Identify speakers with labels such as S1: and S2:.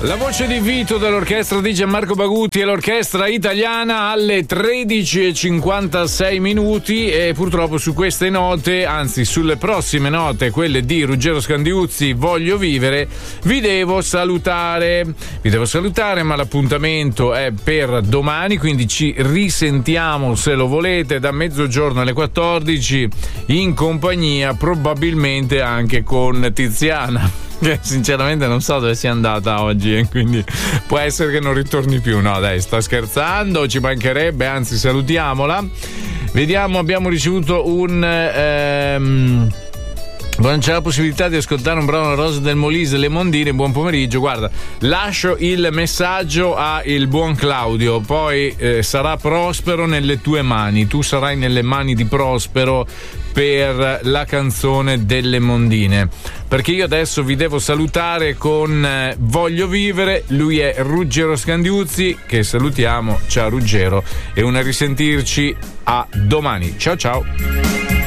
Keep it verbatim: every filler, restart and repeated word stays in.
S1: La voce di Vito dell'orchestra di Gianmarco Bagutti e l'orchestra italiana alle tredici e cinquantasei minuti, e purtroppo su queste note, anzi sulle prossime note, quelle di Ruggero Scandiuzzi, Voglio vivere, vi devo salutare. Vi devo salutare, ma l'appuntamento è per domani, quindi ci risentiamo, se lo volete, da mezzogiorno alle quattordici, in compagnia probabilmente anche con Tiziana, che sinceramente non so dove sia andata oggi, e quindi può essere che non ritorni più. No dai, sto scherzando, ci mancherebbe, anzi salutiamola. Vediamo, abbiamo ricevuto un ehm, non c'è la possibilità di ascoltare un brano Rosa del Molise, Le Mondine. Buon pomeriggio, guarda, lascio il messaggio a il buon Claudio, poi eh, sarà Prospero nelle tue mani, tu sarai nelle mani di Prospero per la canzone delle Mondine, perché io adesso vi devo salutare con eh, Voglio vivere. Lui è Ruggero Scandiuzzi, che salutiamo. Ciao Ruggero, e un a risentirci a domani. Ciao ciao.